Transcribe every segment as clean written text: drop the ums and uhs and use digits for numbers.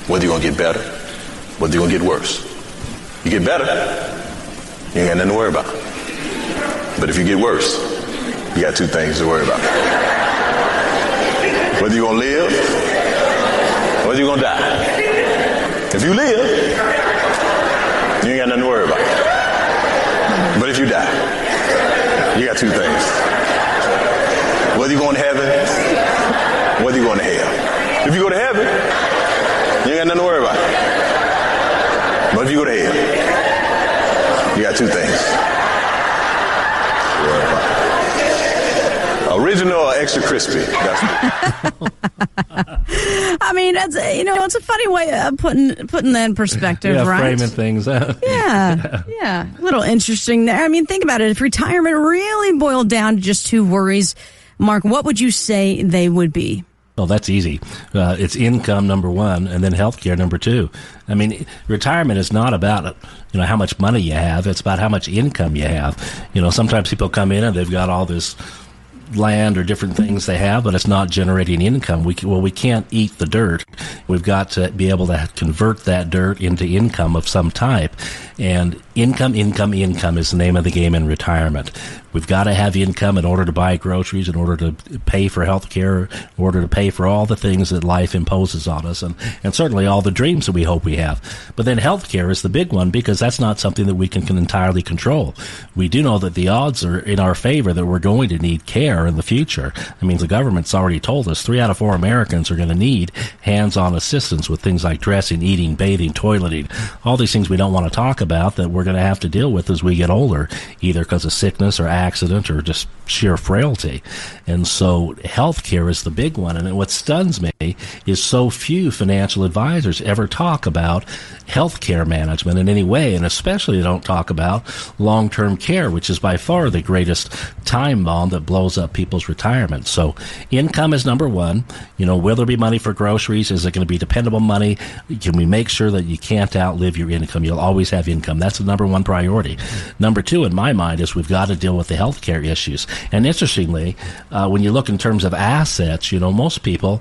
Whether you're going to get better, whether you're going to get worse. You get better, you ain't got nothing to worry about. But if you get worse, you got two things to worry about. Whether you're going to live, or whether you're going to die. If you live, you ain't got nothing to worry about. But if you die, you got two things. Whether you're going to heaven, whether you're going to hell. If you go to heaven, you ain't got nothing to worry about. But if you go to hell, you got two things to worry about. Original or extra crispy? I mean, it's a funny way of putting that in perspective, right? Framing things out. Yeah, a little interesting there. I mean, think about it. If retirement really boiled down to just two worries, Mark, what would you say they would be? Well, that's easy. It's income, number one, and then healthcare, number two. I mean, retirement is not about, how much money you have. It's about how much income you have. Sometimes people come in and they've got all this land or different things they have, but it's not generating income. We can't eat the dirt. We've got to be able to convert that dirt into income of some type. And income is the name of the game in retirement. We've got to have income in order to buy groceries, in order to pay for health care, in order to pay for all the things that life imposes on us, and certainly all the dreams that we hope we have. But then health care is the big one, because that's not something that we can entirely control. We do know that the odds are in our favor that we're going to need care in the future. I mean, the government's already told us 3 out of 4 Americans are going to need hands-on assistance with things like dressing, eating, bathing, toileting, all these things we don't want to talk about that we're going to have to deal with as we get older, either because of sickness or accident or just sheer frailty. And so healthcare is the big one. And what stuns me is so few financial advisors ever talk about healthcare management in any way, and especially they don't talk about long-term care, which is by far the greatest time bomb that blows up people's retirement. So income is number one. Will there be money for groceries? Is it going to be dependable money? Can we make sure that you can't outlive your income? You'll always have income. That's the number one priority. Number two, in my mind, is we've got to deal with the healthcare issues. And interestingly, when you look in terms of assets, most people,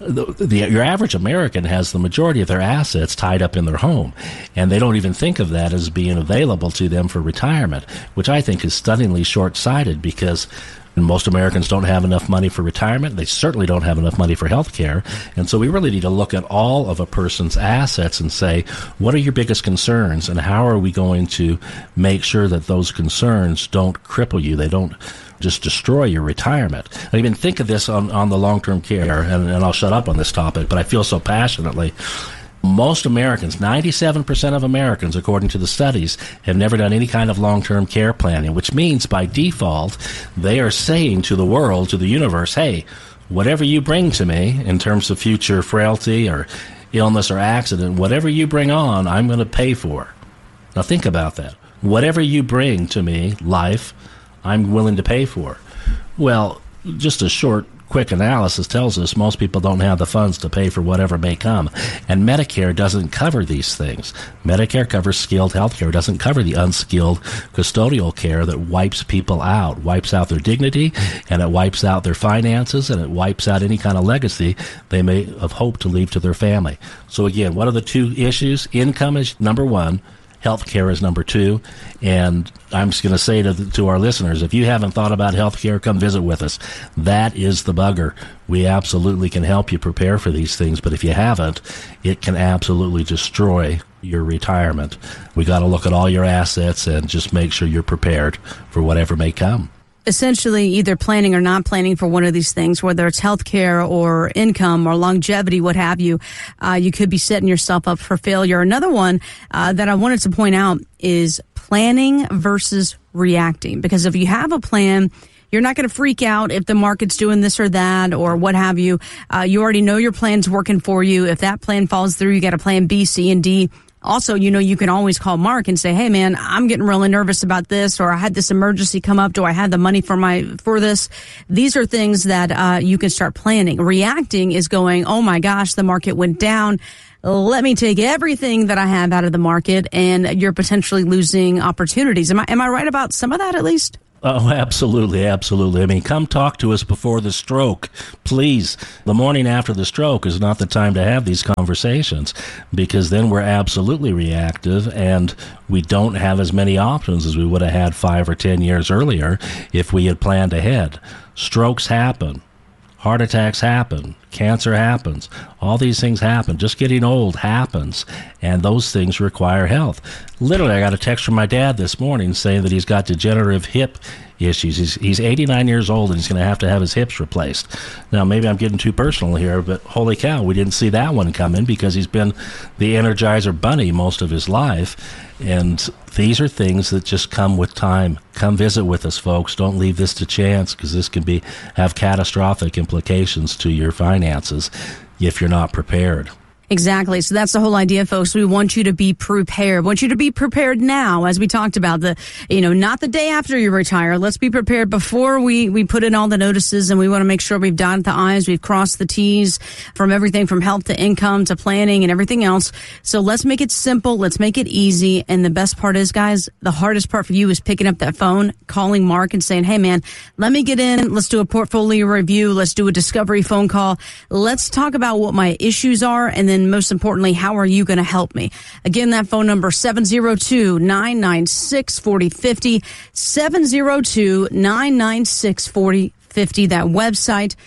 your average American has the majority of their assets tied up in their home, and they don't even think of that as being available to them for retirement, which I think is stunningly short-sighted, because most Americans don't have enough money for retirement. They certainly don't have enough money for health care. And so we really need to look at all of a person's assets and say, what are your biggest concerns, and how are we going to make sure that those concerns don't cripple you? They don't just destroy your retirement. I even think of this on the long-term care, and I'll shut up on this topic, but I feel so passionately. Most Americans, 97% of Americans, according to the studies, have never done any kind of long-term care planning, which means by default, they are saying to the world, to the universe, hey, whatever you bring to me in terms of future frailty or illness or accident, whatever you bring on, I'm going to pay for. Now think about that. Whatever you bring to me, life, I'm willing to pay for. Well, just a short, quick analysis tells us most people don't have the funds to pay for whatever may come. And Medicare doesn't cover these things. Medicare covers skilled health care. It doesn't cover the unskilled custodial care that wipes people out, wipes out their dignity, and it wipes out their finances, and it wipes out any kind of legacy they may have hoped to leave to their family. So again, what are the two issues? Income is number one. Healthcare is number two, and I'm just going to say to our listeners, if you haven't thought about healthcare, come visit with us. That is the bugger. We absolutely can help you prepare for these things, but if you haven't, it can absolutely destroy your retirement. We got to look at all your assets and just make sure you're prepared for whatever may come. Essentially, either planning or not planning for one of these things, whether it's healthcare or income or longevity, what have you, you could be setting yourself up for failure. Another one that I wanted to point out is planning versus reacting. Because if you have a plan, you're not going to freak out if the market's doing this or that or what have you. You already know your plan's working for you. If that plan falls through, you got a plan B, C, and D. Also, you can always call Mark and say, hey, man, I'm getting really nervous about this, or I had this emergency come up. Do I have the money for this? These are things that you can start planning. Reacting is going, oh, my gosh, the market went down. Let me take everything that I have out of the market, and you're potentially losing opportunities. Am I right about some of that at least? Oh, absolutely, absolutely. I mean, come talk to us before the stroke, please. The morning after the stroke is not the time to have these conversations, because then we're absolutely reactive and we don't have as many options as we would have had 5 or 10 years earlier if we had planned ahead. Strokes happen. Heart attacks happen. Cancer happens. All these things happen. Just getting old happens. And those things require health. Literally, I got a text from my dad this morning saying that he's got degenerative hip issues. He's 89 years old and he's going to have his hips replaced. Now, maybe I'm getting too personal here, but holy cow, we didn't see that one coming because he's been the Energizer Bunny most of his life. And these are things that just come with time. Come visit with us, folks. Don't leave this to chance, because this can have catastrophic implications to your finances if you're not prepared. Exactly. So that's the whole idea, folks. We want you to be prepared. We want you to be prepared now, as we talked about, not the day after you retire. Let's be prepared before we put in all the notices, and we want to make sure we've dotted the I's, we've crossed the T's, from everything from health to income to planning and everything else. So let's make it simple. Let's make it easy. And the best part is, guys, the hardest part for you is picking up that phone, calling Mark and saying, hey man, let me get in. Let's do a portfolio review. Let's do a discovery phone call. Let's talk about what my issues are. And then most importantly, how are you going to help me? Again, that phone number, 702-996-4050, 702-996-4050. That website,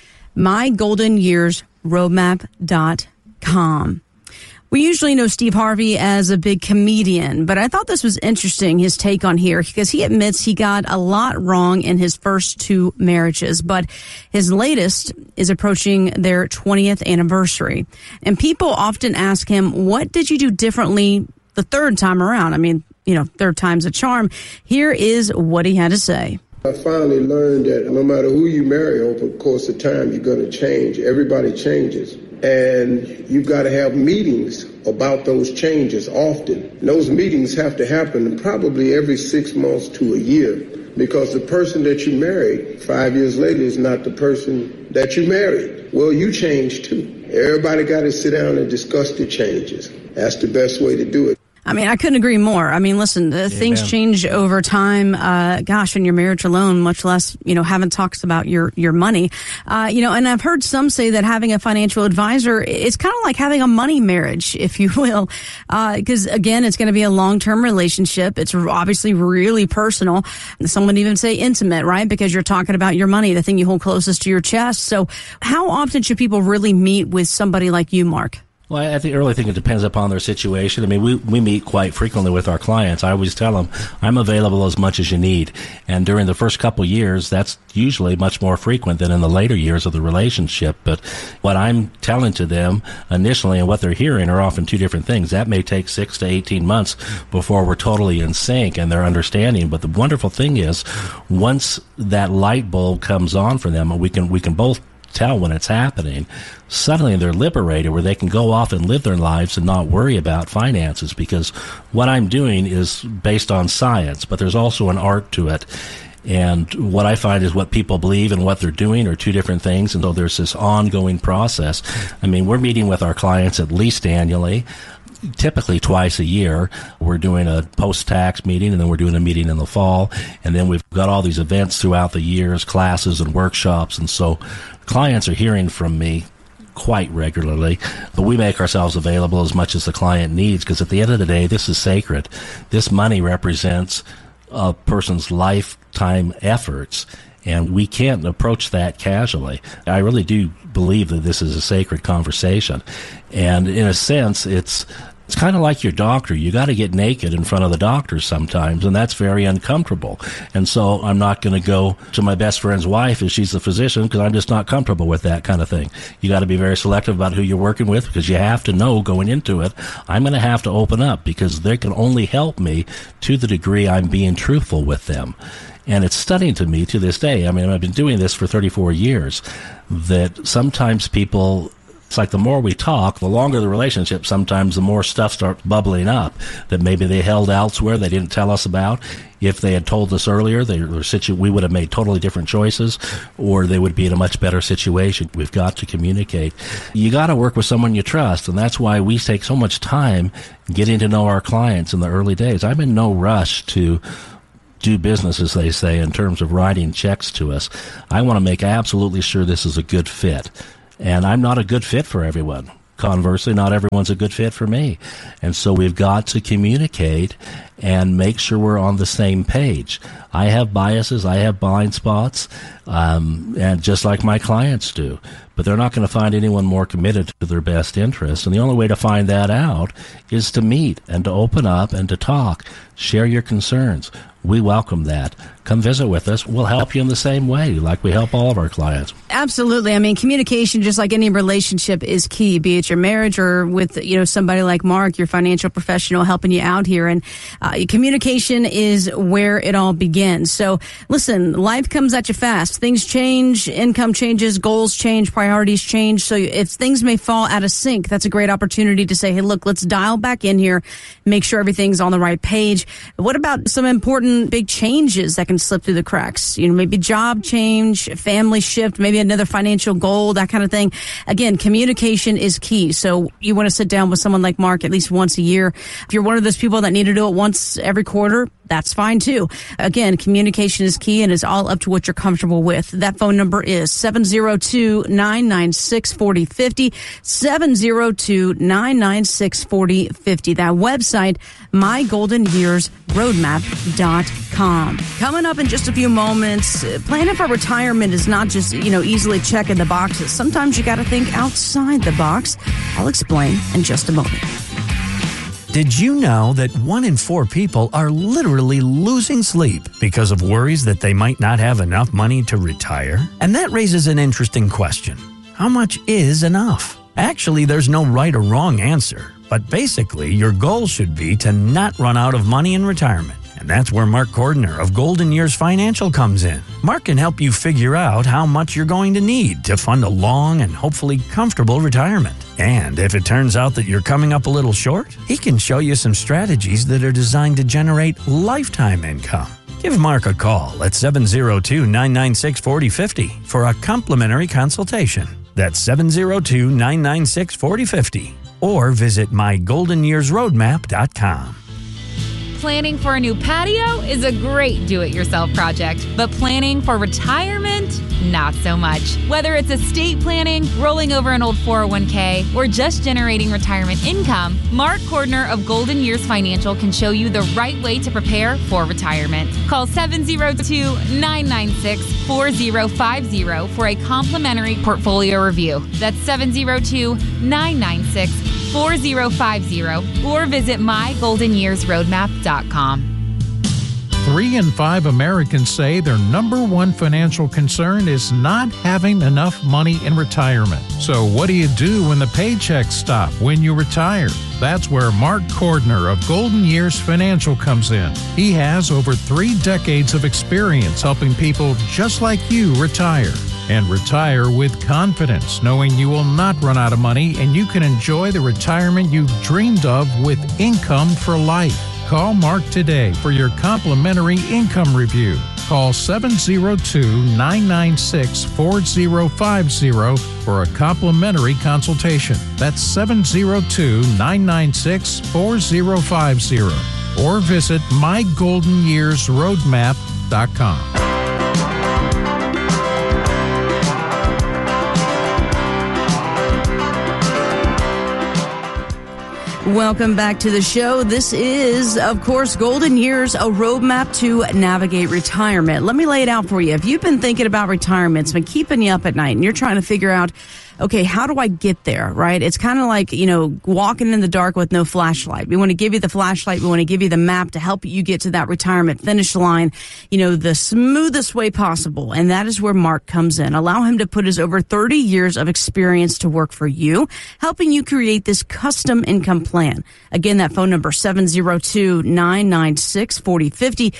mygoldenyearsroadmap.com. We usually know Steve Harvey as a big comedian, but I thought this was interesting, his take on here, because he admits he got a lot wrong in his first 2 marriages, but his latest is approaching their 20th anniversary. And people often ask him, what did you do differently the third time around? I mean, third time's a charm. Here is what he had to say. I finally learned that no matter who you marry over the course of time, you're going to change. Everybody changes. And you've got to have meetings about those changes often. And those meetings have to happen probably every 6 months to a year, because the person that you married 5 years later is not the person that you married. Well, you changed too. Everybody got to sit down and discuss the changes. That's the best way to do it. I mean, I couldn't agree more. I mean, listen, things change over time. In your marriage alone, much less, having talks about your money. And I've heard some say that having a financial advisor, it's kind of like having a money marriage, if you will. Because again, it's going to be a long-term relationship. It's obviously really personal. Some would even say intimate, right? Because you're talking about your money, the thing you hold closest to your chest. So how often should people really meet with somebody like you, Mark? Well, I really think it depends upon their situation. I mean, we meet quite frequently with our clients. I always tell them, I'm available as much as you need. And during the first couple of years, that's usually much more frequent than in the later years of the relationship. But what I'm telling to them initially and what they're hearing are often 2 different things. That may take 6 to 18 months before we're totally in sync and they're understanding. But the wonderful thing is, once that light bulb comes on for them, we can both tell when it's happening, suddenly they're liberated where they can go off and live their lives and not worry about finances, because what I'm doing is based on science, but there's also an art to it. And what I find is what people believe and what they're doing are 2 different things. And so there's this ongoing process. I mean, we're meeting with our clients at least annually, typically twice a year. We're doing a post-tax meeting, and then we're doing a meeting in the fall. And then we've got all these events throughout the years, classes and workshops. And so clients are hearing from me quite regularly, but we make ourselves available as much as the client needs, because at the end of the day, this is sacred. This money represents a person's lifetime efforts, and we can't approach that casually. I really do believe that this is a sacred conversation. And in a sense, it's kind of like your doctor. You got to get naked in front of the doctor sometimes, and that's very uncomfortable. And so I'm not going to go to my best friend's wife if she's a physician, because I'm just not comfortable with that kind of thing. You got to be very selective about who you're working with, because you have to know going into it, I'm going to have to open up, because they can only help me to the degree I'm being truthful with them. And it's stunning to me to this day. I mean, I've been doing this for 34 years, that sometimes people, it's like the more we talk, the longer the relationship, sometimes the more stuff starts bubbling up that maybe they held elsewhere, they didn't tell us about. If they had told us earlier, we would have made totally different choices, or they would be in a much better situation. We've got to communicate. You got to work with someone you trust, and that's why we take so much time getting to know our clients in the early days. I'm in no rush to do business, as they say, in terms of writing checks to us, I want to make absolutely sure this is a good fit. And I'm not a good fit for everyone. Conversely, not everyone's a good fit for me. And so we've got to communicate and make sure we're on the same page. I have biases, I have blind spots, and just like my clients do. But they're not going to find anyone more committed to their best interest. And the only way to find that out is to meet and to open up and to talk. Share your concerns. We welcome that. Come visit with us. We'll help you in the same way, like we help all of our clients. Absolutely. I mean, communication, just like any relationship, is key, be it your marriage or with, somebody like Mark, your financial professional helping you out here. And communication is where it all begins. So listen, life comes at you fast. Things change, income changes, goals change, priorities change. So if things may fall out of sync, that's a great opportunity to say, hey, look, let's dial back in here, make sure everything's on the right page. What about some important big changes that can slip through the cracks? Maybe job change, family shift, maybe another financial goal, that kind of thing. Again, communication is key. So you want to sit down with someone like Mark at least once a year. If you're one of those people that need to do it once every quarter, that's fine too. Again, communication is key and it's all up to what you're comfortable with. That phone number is 702-996-4050, 702-996-4050. That website, mygoldenyearsroadmap.com. Coming up in just a few moments, planning for retirement is not just, easily checking the boxes. Sometimes you got to think outside the box. I'll explain in just a moment. Did you know that 1 in 4 people are literally losing sleep because of worries that they might not have enough money to retire? And that raises an interesting question. How much is enough? Actually, there's no right or wrong answer. But basically, your goal should be to not run out of money in retirement. And that's where Mark Cordner of Golden Years Financial comes in. Mark can help you figure out how much you're going to need to fund a long and hopefully comfortable retirement. And if it turns out that you're coming up a little short, he can show you some strategies that are designed to generate lifetime income. Give Mark a call at 702-996-4050 for a complimentary consultation. That's 702-996-4050. Or visit mygoldenyearsroadmap.com. Planning for a new patio is a great do-it-yourself project, but planning for retirement, not so much. Whether it's estate planning, rolling over an old 401k, or just generating retirement income, Mark Cordner of Golden Years Financial can show you the right way to prepare for retirement. Call 702-996-4050 for a complimentary portfolio review. That's 702-996-4050 or visit mygoldenyearsroadmap.com. 3 in 5 Americans say their number one financial concern is not having enough money in retirement. So what do you do when the paychecks stop when you retire? That's where Mark Cordner of Golden Years Financial comes in. He has over 3 decades of experience helping people just like you retire. And retire with confidence, knowing you will not run out of money and you can enjoy the retirement you've dreamed of with income for life. Call Mark today for your complimentary income review. Call 702-996-4050 for a complimentary consultation. That's 702-996-4050. Or visit mygoldenyearsroadmap.com. Welcome back to the show. This is, of course, Golden Years, a roadmap to navigate retirement. Let me lay it out for you. If you've been thinking about retirement, it's been keeping you up at night, and you're trying to figure out, okay, how do I get there, right? It's kind of like, walking in the dark with no flashlight. We want to give you the flashlight. We want to give you the map to help you get to that retirement finish line, the smoothest way possible. And that is where Mark comes in. Allow him to put his over 30 years of experience to work for you, helping you create this custom income plan. Again, that phone number, 702-996-4050,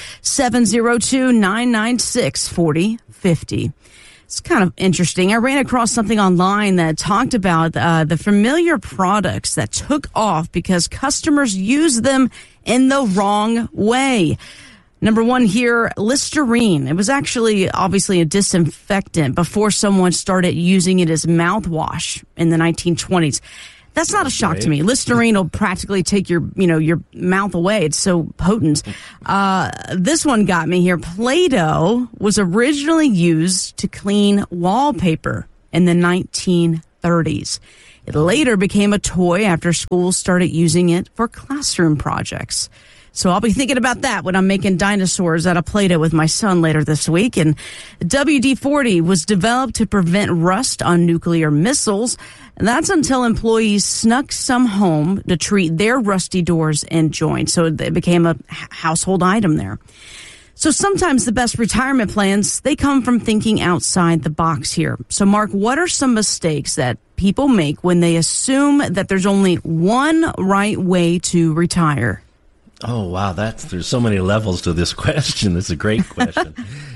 702-996-4050. It's kind of interesting. I ran across something online that talked about the familiar products that took off because customers use them in the wrong way. Number one here, Listerine. It was actually obviously a disinfectant before someone started using it as mouthwash in the 1920s. That's not a shock to me. Listerine will practically take your mouth away. It's so potent. This one got me here. Play-Doh was originally used to clean wallpaper in the 1930s. It later became a toy after schools started using it for classroom projects. So I'll be thinking about that when I'm making dinosaurs out of Play-Doh with my son later this week. And WD-40 was developed to prevent rust on nuclear missiles. And that's until employees snuck some home to treat their rusty doors and joints. So it became a household item there. So sometimes the best retirement plans, they come from thinking outside the box here. So Mark, what are some mistakes that people make when they assume that there's only one right way to retire? Oh, wow. There's so many levels to this question. It's a great question.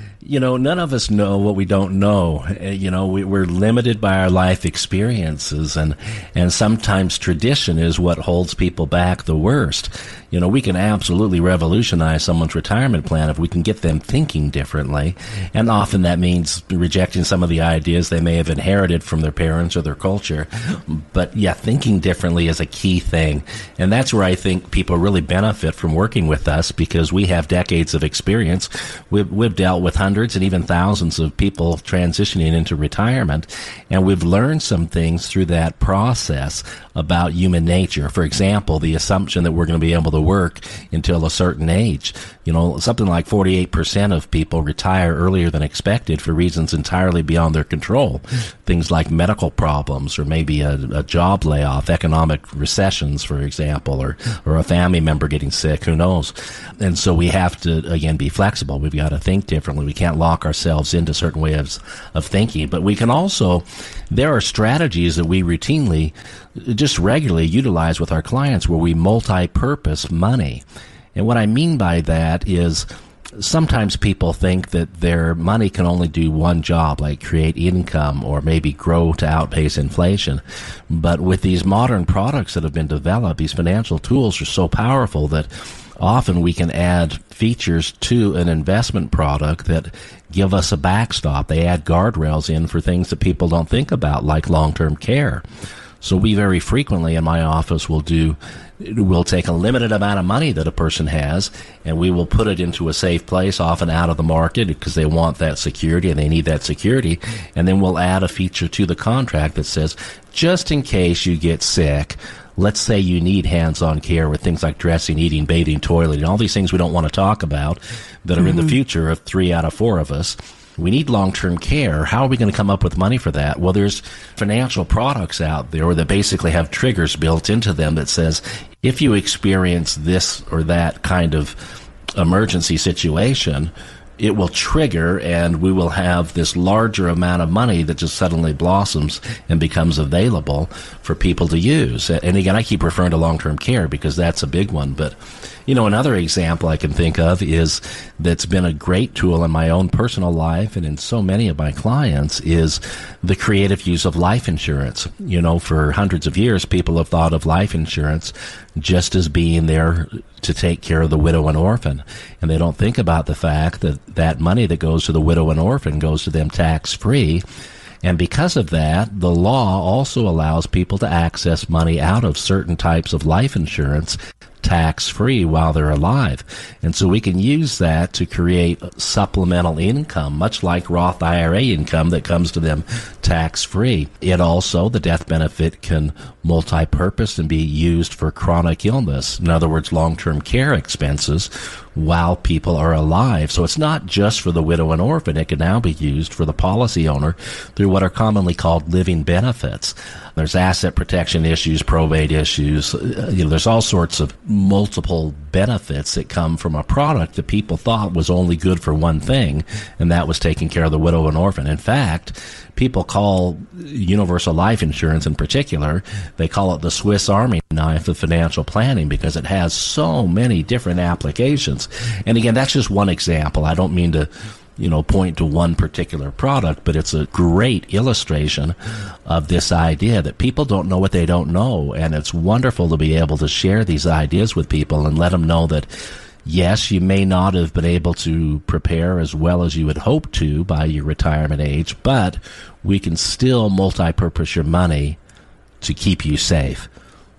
None of us know what we don't know. We're limited by our life experiences, and sometimes tradition is what holds people back the worst. We can absolutely revolutionize someone's retirement plan if we can get them thinking differently, and often that means rejecting some of the ideas they may have inherited from their parents or their culture. But yeah, thinking differently is a key thing, and that's where I think people really benefit from working with us, because we have decades of experience. We've dealt with hundreds and even thousands of people transitioning into retirement, and we've learned some things through that process about human nature. For example, the assumption that we're going to be able to work until a certain age. Something like 48% of people retire earlier than expected for reasons entirely beyond their control. Things like medical problems, or maybe a job layoff, economic recessions, for example, or a family member getting sick, who knows. And so we have to, again, be flexible. We've got to think differently. We can't lock ourselves into certain ways of thinking. But we can also, there are strategies that we routinely, just regularly utilize with our clients where we multi-purpose money. And what I mean by that is sometimes people think that their money can only do one job, like create income or maybe grow to outpace inflation. But with these modern products that have been developed, these financial tools are so powerful that often we can add features to an investment product that give us a backstop. They add guardrails in for things that people don't think about, like long-term care. So we very frequently in my office we'll take a limited amount of money that a person has, and we will put it into a safe place, often out of the market, because they want that security and they need that security. And then we'll add a feature to the contract that says, just in case you get sick, let's say you need hands-on care with things like dressing, eating, bathing, toileting, all these things we don't want to talk about that are in the future of 3 out of 4 of us. We need long-term care. How are we going to come up with money for that? Well, there's financial products out there that basically have triggers built into them that says, if you experience this or that kind of emergency situation, it will trigger and we will have this larger amount of money that just suddenly blossoms and becomes available for people to use. And again, I keep referring to long-term care because that's a big one. But, another example I can think of is that's been a great tool in my own personal life and in so many of my clients is the creative use of life insurance. For hundreds of years, people have thought of life insurance just as being there to take care of the widow and orphan. And they don't think about the fact that that money that goes to the widow and orphan goes to them tax-free. And because of that, the law also allows people to access money out of certain types of life insurance tax-free while they're alive. And so we can use that to create supplemental income, much like Roth IRA income that comes to them tax-free. It also, the death benefit can multi-purpose and be used for chronic illness. In other words, long-term care expenses while people are alive. So it's not just for the widow and orphan. It can now be used for the policy owner through what are commonly called living benefits. There's asset protection issues, probate issues. There's all sorts of multiple benefits that come from a product that people thought was only good for one thing, and that was taking care of the widow and orphan. In fact, people call universal life insurance in particular, they call it the Swiss Army knife of financial planning because it has so many different applications. And again, that's just one example. I don't mean to point to one particular product, but it's a great illustration of this idea that people don't know what they don't know. And it's wonderful to be able to share these ideas with people and let them know that, yes, you may not have been able to prepare as well as you had hoped to by your retirement age, but we can still multi-purpose your money to keep you safe.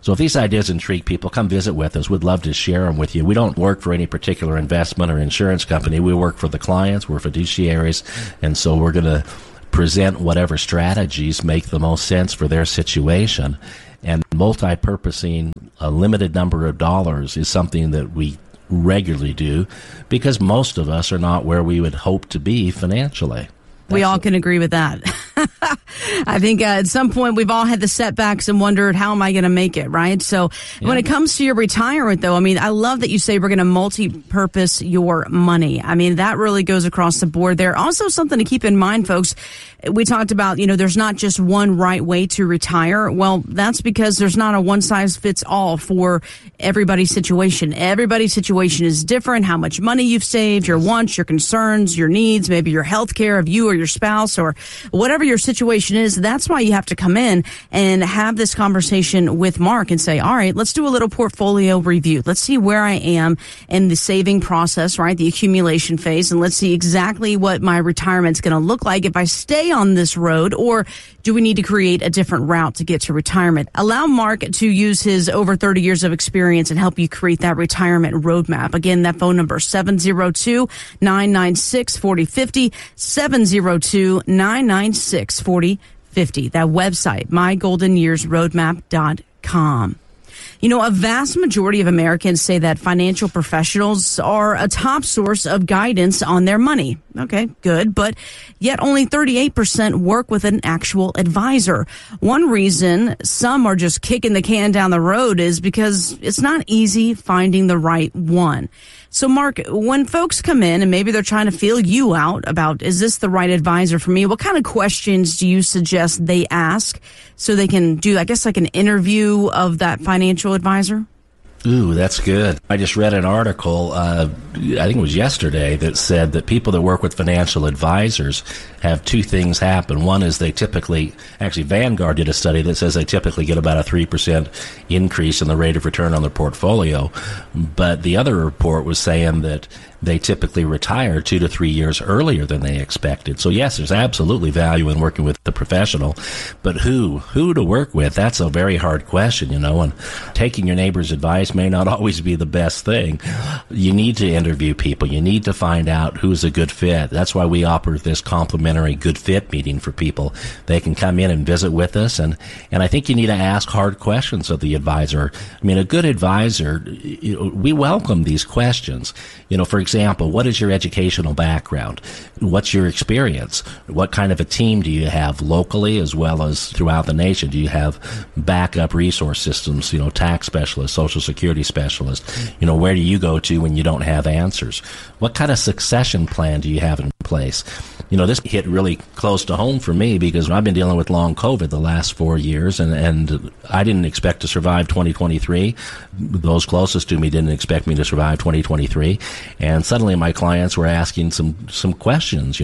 So if these ideas intrigue people, come visit with us. We'd love to share them with you. We don't work for any particular investment or insurance company. We work for the clients. We're fiduciaries. And so we're going to present whatever strategies make the most sense for their situation. And multi-purposing a limited number of dollars is something that we regularly do because most of us are not where we would hope to be financially. We all can agree with that. I think at some point we've all had the setbacks and wondered, how am I going to make it, right? So when it comes to your retirement, though, I mean, I love that you say we're going to multi-purpose your money. I mean, that really goes across the board there. Also something to keep in mind, folks, we talked about, there's not just one right way to retire. Well, that's because there's not a one-size-fits-all for everybody's situation. Everybody's situation is different. How much money you've saved, your wants, your concerns, your needs, maybe your health care of you or your spouse or whatever your situation is. That's why you have to come in and have this conversation with Mark and say, all right, let's do a little portfolio review. Let's see where I am in the saving process, right? The accumulation phase. And let's see exactly what my retirement's going to look like if I stay on this road, or do we need to create a different route to get to retirement? Allow Mark to use his over 30 years of experience and help you create that retirement roadmap. Again, that phone number, 702-996-4050, 702-996-4050. That website, mygoldenyearsroadmap.com. A vast majority of Americans say that financial professionals are a top source of guidance on their money. Okay, good. But yet only 38% work with an actual advisor. One reason some are just kicking the can down the road is because it's not easy finding the right one. So, Mark, when folks come in and maybe they're trying to feel you out about, is this the right advisor for me? What kind of questions do you suggest they ask so they can do, I guess, like an interview of that financial advisor? Ooh, that's good. I just read an article, I think it was yesterday, that said that people that work with financial advisors have two things happen. One is they typically, actually Vanguard did a study that says they typically get about a 3% increase in the rate of return on their portfolio. But the other report was saying that they typically retire 2 to 3 years earlier than they expected. So yes, there's absolutely value in working with the professional, but who to work with? That's a very hard question, and taking your neighbor's advice may not always be the best thing. You need to interview people. You need to find out who's a good fit. That's why we offer this complimentary good fit meeting for people. They can come in and visit with us, and I think you need to ask hard questions of the advisor. I mean, a good advisor, we welcome these questions. For example, what is your educational background? What's your experience? What kind of a team do you have locally as well as throughout the nation? Do you have backup resource systems, tax specialists, social security specialists? Where do you go to when you don't have answers? What kind of succession plan do you have in place? This hit really close to home for me because I've been dealing with long COVID the last 4 years, and I didn't expect to survive 2023. Those closest to me didn't expect me to survive 2023. And suddenly my clients were asking some questions,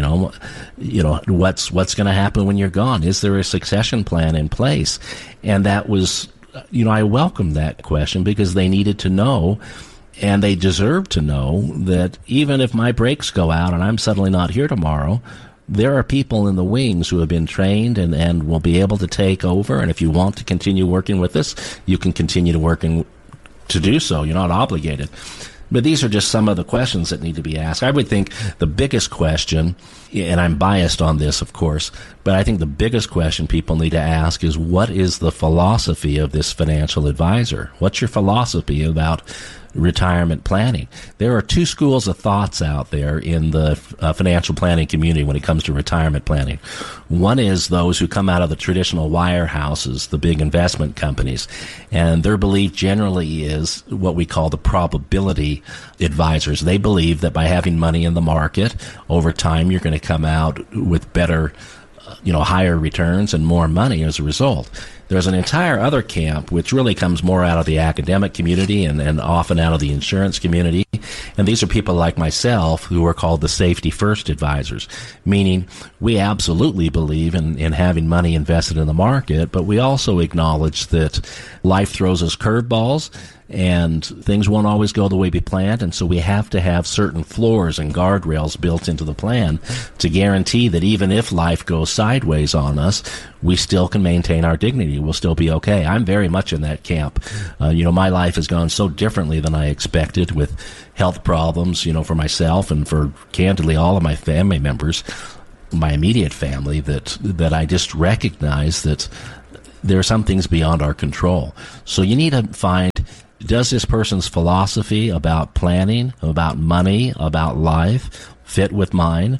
what's going to happen when you're gone? Is there a succession plan in place? And that was, I welcomed that question because they needed to know, and they deserve to know, that even if my brakes go out and I'm suddenly not here tomorrow, there are people in the wings who have been trained and will be able to take over. And if you want to continue working with us, you can continue to do so. You're not obligated. But these are just some of the questions that need to be asked. I would think the biggest question, and I'm biased on this, of course, but I think the biggest question people need to ask is, what is the philosophy of this financial advisor? What's your philosophy about retirement planning? There are two schools of thoughts out there in the financial planning community when it comes to retirement planning. One is those who come out of the traditional wirehouses, the big investment companies, and their belief generally is what we call the probability advisors. They believe that by having money in the market, over time you're going to come out with better, higher returns and more money as a result. There's an entire other camp which really comes more out of the academic community and often out of the insurance community. And these are people like myself who are called the safety first advisors, meaning we absolutely believe in having money invested in the market, but we also acknowledge that life throws us curveballs and things won't always go the way we planned, and so we have to have certain floors and guardrails built into the plan to guarantee that even if life goes sideways on us, we still can maintain our dignity. We'll still be okay. I'm very much in that camp. My life has gone so differently than I expected with health problems, for myself and for, candidly, all of my family members, my immediate family, that I just recognize that there are some things beyond our control. So you need to find, does this person's philosophy about planning, about money, about life fit with mine?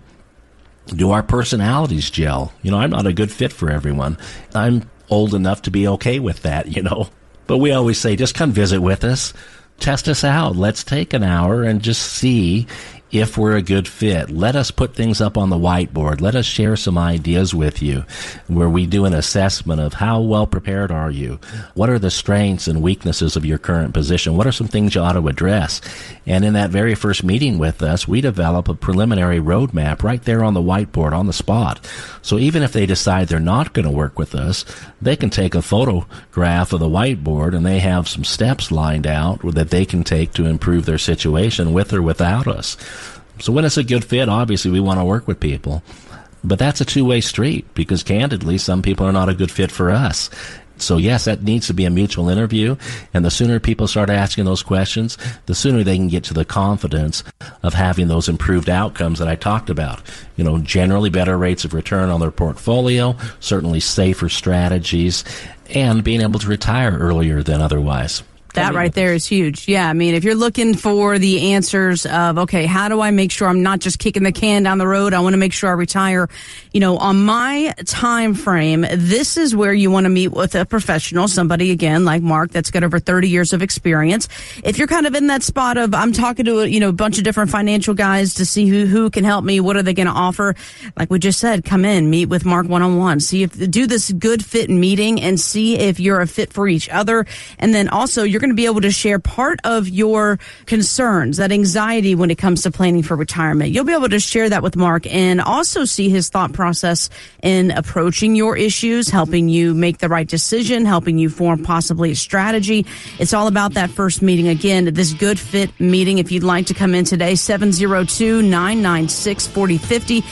Do our personalities gel? I'm not a good fit for everyone. I'm old enough to be okay with that, But we always say, just come visit with us. Test us out. Let's take an hour and just see if we're a good fit. Let us put things up on the whiteboard. Let us share some ideas with you where we do an assessment of how well prepared are you? What are the strengths and weaknesses of your current position? What are some things you ought to address? And in that very first meeting with us, we develop a preliminary roadmap right there on the whiteboard, on the spot. So even if they decide they're not going to work with us, they can take a photograph of the whiteboard and they have some steps lined out that they can take to improve their situation with or without us. So when it's a good fit, obviously we want to work with people. But that's a two-way street because, candidly, some people are not a good fit for us. So, yes, that needs to be a mutual interview. And the sooner people start asking those questions, the sooner they can get to the confidence of having those improved outcomes that I talked about. Generally better rates of return on their portfolio, certainly safer strategies, and being able to retire earlier than otherwise. That right there is huge. Yeah, I mean, if you're looking for the answers of, okay, how do I make sure I'm not just kicking the can down the road? I want to make sure I retire. On my time frame, this is where you want to meet with a professional, somebody, again, like Mark, that's got over 30 years of experience. If you're kind of in that spot of, I'm talking to, a bunch of different financial guys to see who can help me, what are they going to offer? Like we just said, come in, meet with Mark one-on-one, do this good fit meeting and see if you're a fit for each other. And then also you're going to be able to share part of your concerns, that anxiety when it comes to planning for retirement. You'll be able to share that with Mark and also see his thought process in approaching your issues, helping you make the right decision, helping you form possibly a strategy. It's all about that first meeting. Again, this good fit meeting. If you'd like to come in today, 702-996-4050,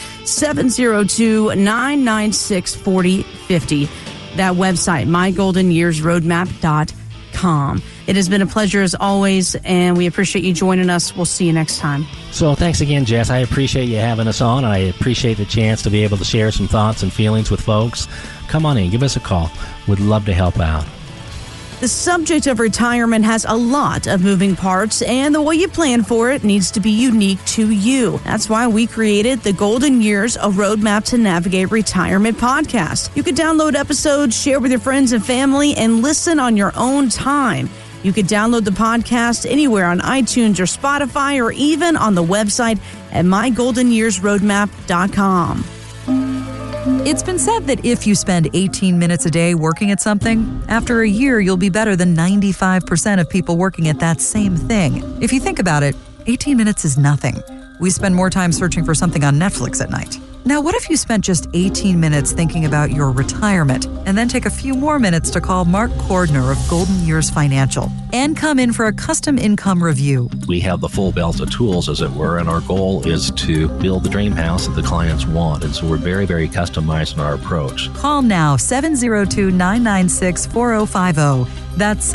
702-996-4050. That website, mygoldenyearsroadmap.com. It has been a pleasure as always, and we appreciate you joining us. We'll see you next time. So thanks again, Jess. I appreciate you having us on, and I appreciate the chance to be able to share some thoughts and feelings with folks. Come on in, give us a call. We'd love to help out. The subject of retirement has a lot of moving parts, and the way you plan for it needs to be unique to you. That's why we created the Golden Years, a Roadmap to Navigate Retirement podcast. You can download episodes, share with your friends and family, and listen on your own time. You can download the podcast anywhere on iTunes or Spotify, or even on the website at mygoldenyearsroadmap.com. It's been said that if you spend 18 minutes a day working at something, after a year you'll be better than 95% of people working at that same thing. If you think about it, 18 minutes is nothing. We spend more time searching for something on Netflix at night. Now, what if you spent just 18 minutes thinking about your retirement and then take a few more minutes to call Mark Cordner of Golden Years Financial and come in for a custom income review? We have the full belt of tools, as it were, and our goal is to build the dream house that the clients want. And so we're very, very customized in our approach. Call now, 702-996-4050. That's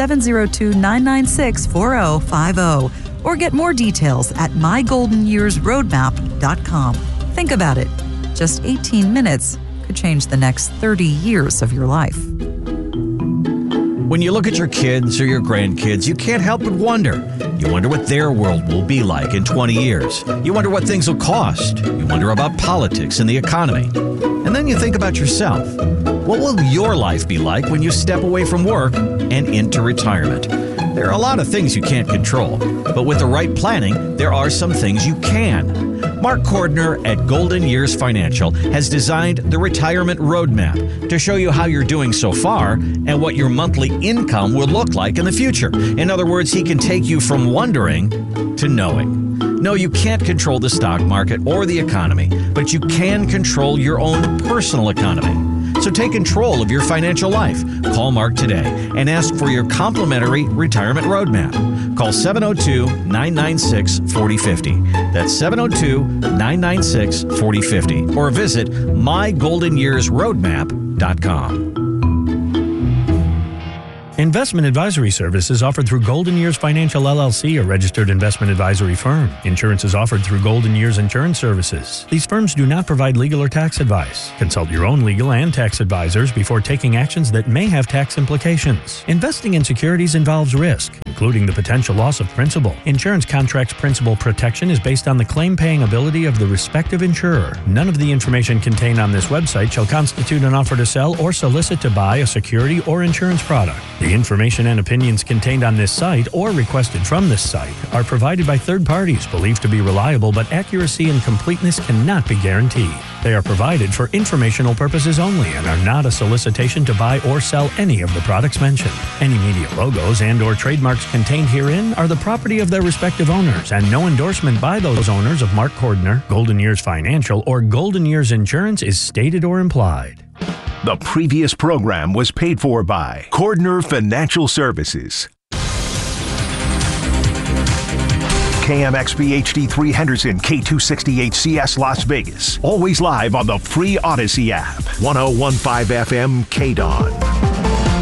702-996-4050. Or get more details at mygoldenyearsroadmap.com. Think about it. Just 18 minutes could change the next 30 years of your life. When you look at your kids or your grandkids, you can't help but wonder. You wonder what their world will be like in 20 years. You wonder what things will cost. You wonder about politics and the economy. And then you think about yourself. What will your life be like when you step away from work and into retirement? There are a lot of things you can't control, but with the right planning, there are some things you can. Mark Cordner at Golden Years Financial has designed the Retirement Roadmap to show you how you're doing so far and what your monthly income will look like in the future. In other words, he can take you from wondering to knowing. No, you can't control the stock market or the economy, but you can control your own personal economy. So take control of your financial life. Call Mark today and ask for your complimentary retirement roadmap. Call 702-996-4050. That's 702-996-4050. Or visit mygoldenyearsroadmap.com. goldenyearsfinancial.com. Investment advisory services offered through Golden Years Financial LLC, a registered investment advisory firm. Insurance is offered through Golden Years Insurance Services. These firms do not provide legal or tax advice. Consult your own legal and tax advisors before taking actions that may have tax implications. Investing in securities involves risk, including the potential loss of principal. Insurance contracts principal protection is based on the claim-paying ability of the respective insurer. None of the information contained on this website shall constitute an offer to sell or solicit to buy a security or insurance product. The information and opinions contained on this site or requested from this site are provided by third parties believed to be reliable, but accuracy and completeness cannot be guaranteed. They are provided for informational purposes only and are not a solicitation to buy or sell any of the products mentioned. Any media logos and or trademarks contained herein are the property of their respective owners, and no endorsement by those owners of Mark Cordner, Golden Years Financial, or Golden Years Insurance is stated or implied. The previous program was paid for by Cordner Financial Services. KMXP HD3 Henderson, K268CS Las Vegas. Always live on the free Odyssey app. 1015 FM KDON.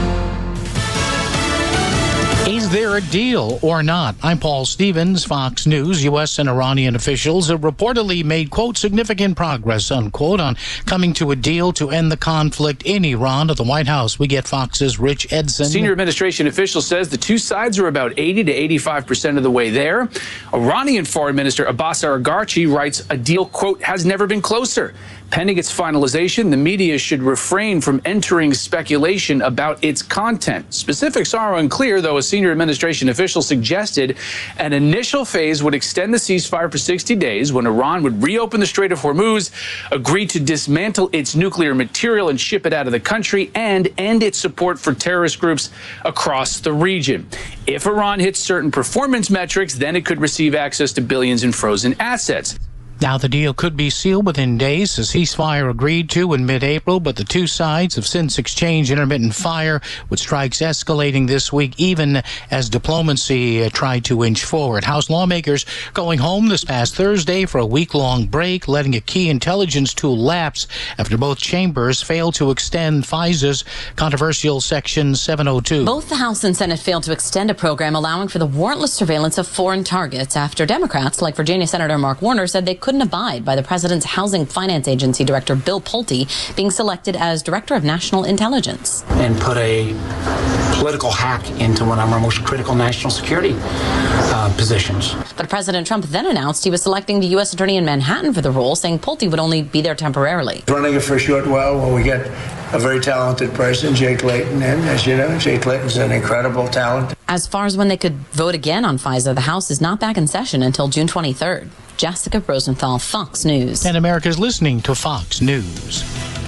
Is there a deal or not? I'm Paul Stevens, Fox News. U.S. and Iranian officials have reportedly made, quote, significant progress, unquote, on coming to a deal to end the conflict in Iran. At the White House, we get Fox's Rich Edson. Senior administration official says the two sides are about 80 to 85% of the way there. Iranian Foreign Minister Abbas Araghchi writes a deal, quote, has never been closer. Pending its finalization, the media should refrain from entering speculation about its content. Specifics are unclear, though a senior administration official suggested an initial phase would extend the ceasefire for 60 days when Iran would reopen the Strait of Hormuz, agree to dismantle its nuclear material and ship it out of the country, and end its support for terrorist groups across the region. If Iran hits certain performance metrics, then it could receive access to billions in frozen assets. Now, the deal could be sealed within days. The ceasefire agreed to in mid-April, but the two sides have since exchanged intermittent fire, with strikes escalating this week, even as diplomacy tried to inch forward. House lawmakers going home this past Thursday for a week-long break, letting a key intelligence tool lapse after both chambers failed to extend FISA's controversial Section 702. Both the House and Senate failed to extend a program allowing for the warrantless surveillance of foreign targets after Democrats, like Virginia Senator Mark Warner, said they couldn't abide by the president's Housing Finance Agency director, Bill Pulte, being selected as Director of National Intelligence. And put a political hack into one of our most critical national security positions. But President Trump then announced he was selecting the U.S. Attorney in Manhattan for the role, saying Pulte would only be there temporarily. Running it for a short while when we get a very talented person, Jake Layton, in. As you know, Jake Layton's an incredible talent. As far as when they could vote again on FISA, the House is not back in session until June 23rd. Jessica Rosenthal, Fox News. And America's listening to Fox News.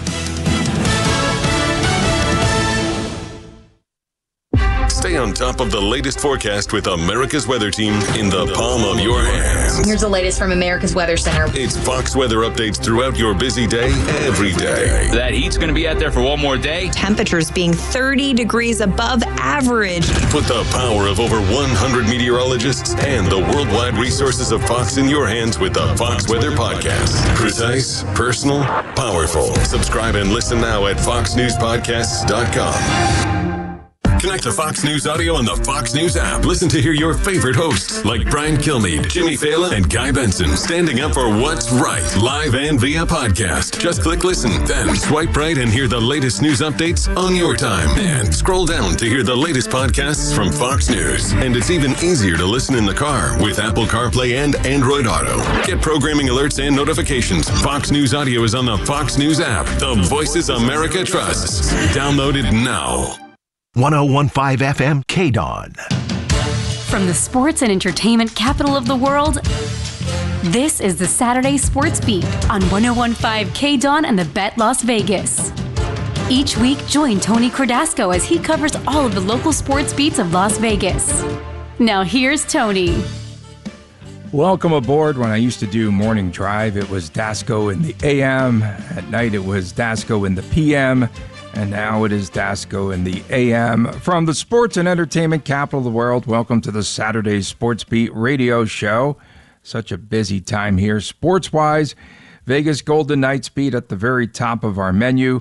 Stay on top of the latest forecast with America's Weather Team in the palm of your hands. Here's the latest from America's Weather Center. It's Fox weather updates throughout your busy day, every day. That heat's going to be out there for one more day. Temperatures being 30 degrees above average. Put the power of over 100 meteorologists and the worldwide resources of Fox in your hands with the Fox Weather Podcast. Precise, personal, powerful. Subscribe and listen now at foxnewspodcasts.com. Connect to Fox News Audio on the Fox News app. Listen to hear your favorite hosts like Brian Kilmeade, Jimmy Fallon, and Guy Benson standing up for what's right, live and via podcast. Just click listen, then swipe right and hear the latest news updates on your time. And scroll down to hear the latest podcasts from Fox News. And it's even easier to listen in the car with Apple CarPlay and Android Auto. Get programming alerts and notifications. Fox News Audio is on the Fox News app. The voices America trusts. Download it now. 1015 FM KDON. From the sports and entertainment capital of the world, this is the Saturday Sports Beat on 1015 KDON and the Bet Las Vegas. Each week, join Tony Cordasco as he covers all of the local sports beats of Las Vegas. Now here's Tony. Welcome aboard. When I used to do morning drive, it was Dasco in the AM. At night, it was Dasco in the PM. And now it is Dasco in the AM. From the sports and entertainment capital of the world, welcome to the Saturday Sports Beat radio show. Such a busy time here. Sports-wise, Vegas Golden Knights beat at the very top of our menu.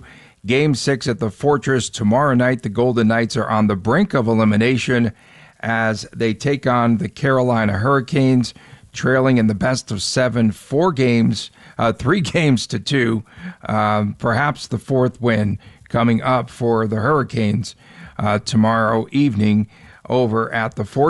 Game 6 at the Fortress tomorrow night. The Golden Knights are on the brink of elimination as they take on the Carolina Hurricanes, trailing in the best of 7, 3 games to 2. Perhaps the fourth win coming up for the Hurricanes tomorrow evening over at the Fortress.